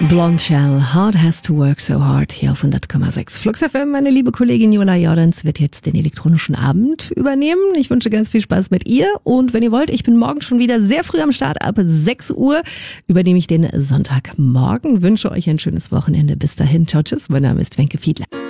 Blonde Shell, Hard Has to Work So Hard, hier auf 100,6 Flux FM. Meine liebe Kollegin Jola Jordans wird jetzt den elektronischen Abend übernehmen. Ich wünsche ganz viel Spaß mit ihr und wenn ihr wollt, ich bin morgen schon wieder sehr früh am Start, ab 6 Uhr übernehme ich den Sonntagmorgen. Wünsche euch ein schönes Wochenende. Bis dahin, ciao, tschüss, mein Name ist Wenke Fiedler.